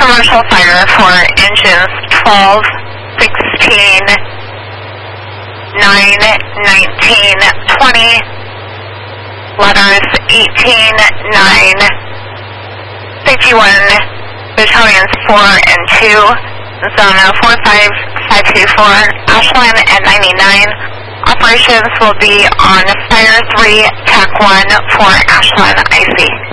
commercial fire for engines 12, 16, 9, 19, 20, letters 18, 9, 51, battalions 4 and 2, zone 45524, Ashland and 99. Operations will be on Fire 3, TAC 1 for Ashland IC.